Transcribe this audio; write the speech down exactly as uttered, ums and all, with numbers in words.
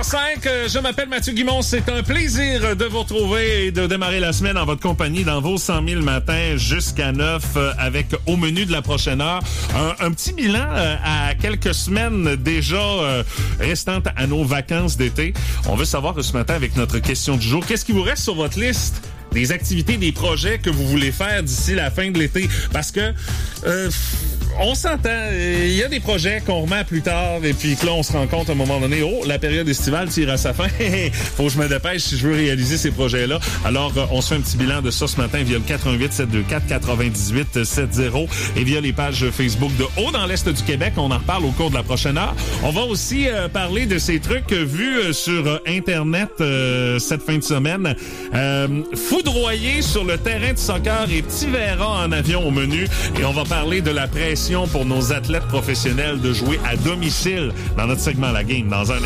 heures cinq, je m'appelle Mathieu Guimond. C'est un plaisir de vous retrouver et de démarrer la semaine en votre compagnie dans vos cent mille matins jusqu'à neuf avec au menu de la prochaine heure un, un petit bilan à quelques semaines déjà euh, restantes à nos vacances d'été. On veut savoir ce matin avec notre question du jour, qu'est-ce qui vous reste sur votre liste? Des activités, des projets que vous voulez faire d'ici la fin de l'été. Parce que euh, on s'entend, il y a des projets qu'on remet à plus tard et puis que là, on se rend compte à un moment donné, oh, la période estivale tire à sa fin. Faut que je me dépêche si je veux réaliser ces projets-là. Alors, euh, on se fait un petit bilan de ça ce matin via le quatre un huit sept deux quatre quatre-vingt-dix-huit soixante et via les pages Facebook de Haut dans l'Est du Québec. On en reparle au cours de la prochaine heure. On va aussi euh, parler de ces trucs vus euh, sur euh, Internet euh, cette fin de semaine. Euh, foudroyer sur le terrain de soccer et petit verra en avion au menu. Et on va parler de la pression pour nos athlètes professionnels de jouer à domicile dans notre segment La Game dans un